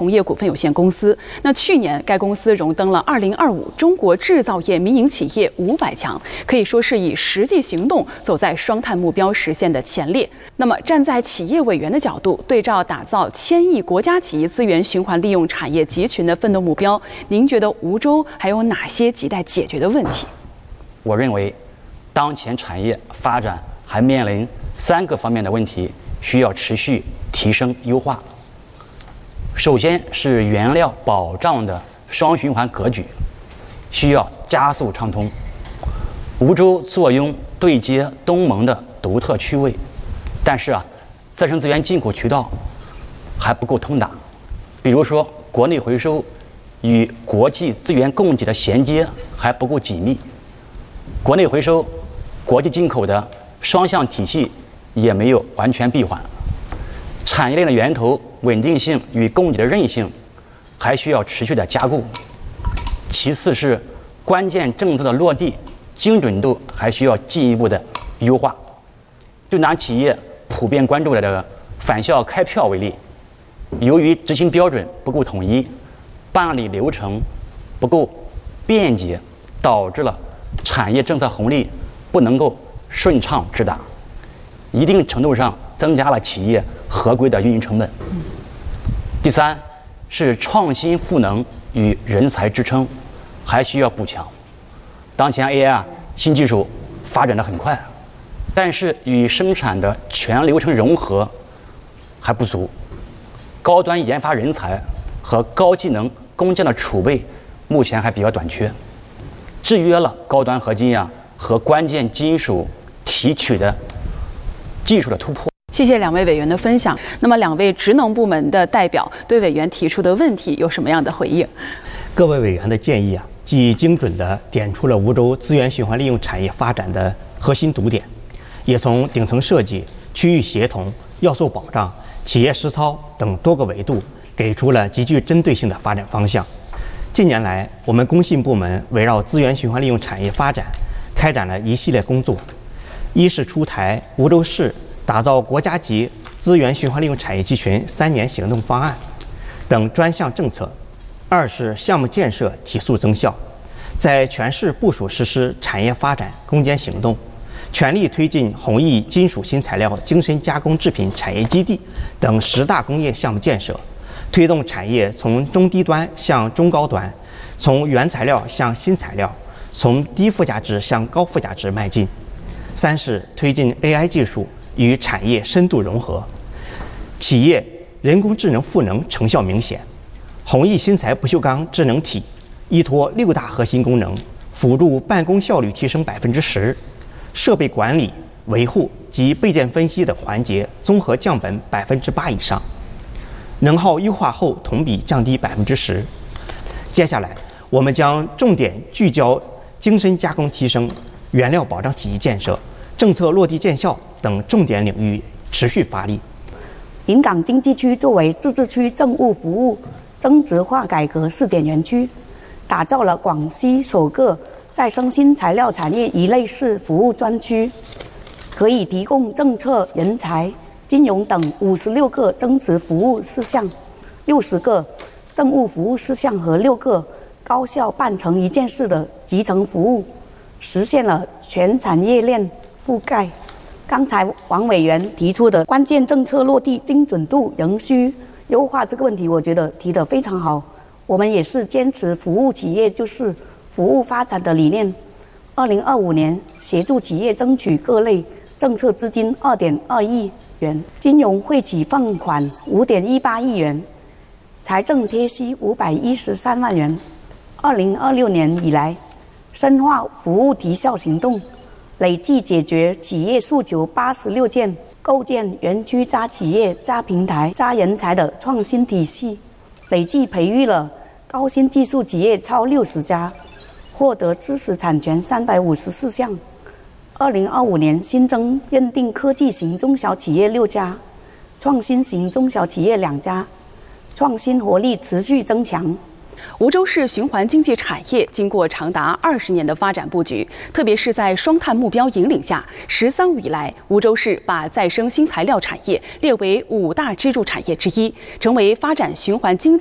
同业股份有限公司。那去年该公司荣登了2025中国制造业民营企业500强，可以说是以实际行动走在双碳目标实现的前列。那么站在企业委员的角度，对照打造1000亿国家级资源循环利用产业集群的奋斗目标，您觉得梧州还有哪些亟待解决的问题？ 我认为，当前产业发展还面临3个方面的问题，需要持续提升优化。首先是原料保障的双循环格局，需要加速畅通。梧州坐拥对接东盟的独特区位，但是再生资源进口渠道还不够通达。比如说，国内回收与国际资源供给的衔接还不够紧密，国内回收、国际进口的双向体系也没有完全闭环，产业链的源头稳定性与供给的韧性还需要持续的加固。其次是关键政策的落地精准度还需要进一步的优化。就拿企业普遍关注的这个返校开票为例，由于执行标准不够统一，办理流程不够便捷，导致了产业政策红利不能够顺畅直达，一定程度上增加了企业合规的运营成本。第三是创新赋能与人才支撑还需要补强。当前 AI 新技术发展得很快，但是与生产的全流程融合还不足，高端研发人才和高技能工匠的储备目前还比较短缺，制约了高端合金和关键金属提取的技术的突破。 谢谢2位委员的分享。那么2位职能部门的代表对委员提出的问题有什么样的回应？ 各位委员的建议既精准地点出了梧州资源循环利用产业发展的核心堵点，也从顶层设计、区域协同、要素保障、企业实操等多个维度给出了极具针对性的发展方向。近年来，我们工信部门围绕资源循环利用产业发展开展了一系列工作：一是出台梧州市打造国家级资源循环利用产业集群3年行动方案等专项政策；二是项目建设提速增效，在全市部署实施产业发展攻坚行动，全力推进弘毅金属新材料精深加工制品产业基地等10大工业项目建设，推动产业从中低端向中高端，从原材料向新材料，从低附加值向高附加值迈进。三是推进 AI 技术与产业深度融合，企业人工智能赋能成效明显。弘毅新材不锈钢智能体依托6大核心功能，辅助办公效率提升10%，设备管理、维护及备件分析等环节综合降本8%以上，能耗优化后同比降低10%。接下来，我们将重点聚焦精深加工提升、原料保障体系建设、政策落地见效等重点领域持续发力。 临港经济区作为自治区政务服务增值化改革试点园区，打造了广西首个再生新材料产业一类式服务专区，可以提供政策、人才、金融等56个增值服务事项、60个政务服务事项和6个高效办成一件事的集成服务，实现了全产业链覆盖。刚才王委员提出的关键政策落地精准度仍需优化这个问题，我觉得提得非常好。我们也是坚持服务企业就是服务发展的理念。2025年协助企业争取各类政策资金2.2亿元，金融惠企放款5.18亿元，财政贴息513万元。2026年以来，深化服务提效行动，累计解决企业诉求86件，构建园区加企业加平台加人才的创新体系，累计培育了高新技术企业超60家，获得知识产权354项。2025年新增认定科技型中小企业6家，创新型中小企业2家，创新活力持续增强。 梧州市循环经济产业经过长达20年的发展布局，特别是在双碳目标引领下，13五以来，梧州市把再生新材料产业列为5大支柱产业之一，成为发展循环经济